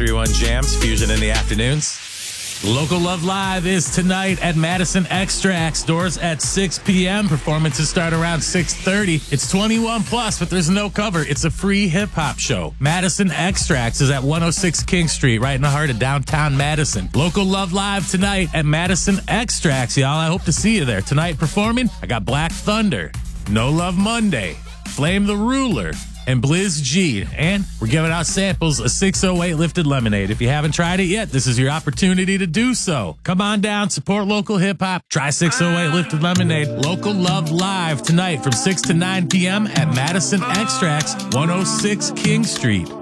1031 Jams, Fusion in the afternoons. Local Love Live is tonight at Madison Extracts. Doors at 6 p.m. Performances start around 6:30. It's 21 plus, but there's no cover. It's a free hip hop show. Madison Extracts is at 106 King Street, right in the heart of downtown Madison. Local Love Live tonight at Madison Extracts, y'all. I hope to see you there. Tonight performing, I got Black Thunder, No Love Monday, Flame the Ruler, and Blizz G. And we're giving out samples of 608 Lifted Lemonade. If you haven't tried it yet, this is your opportunity to do so. Come on down, support local hip-hop. Try 608 Lifted Lemonade. Local Love Live tonight from 6 to 9 p.m. at Madison Extracts, 106 King Street.